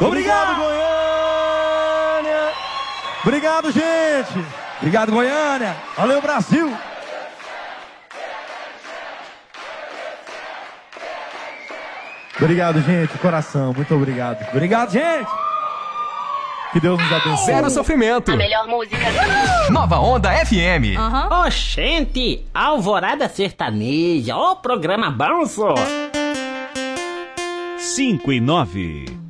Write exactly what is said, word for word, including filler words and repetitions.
Obrigado, Goiânia. Obrigado, gente. Obrigado, Goiânia. Valeu, Brasil. Obrigado, gente. Coração, muito obrigado. Obrigado, gente. Que Deus nos abençoe. Zero sofrimento. A melhor música. Nova Onda F M. Uhum. Oxente, Alvorada Sertaneja. Ó, programa bom, só. cinco e nove.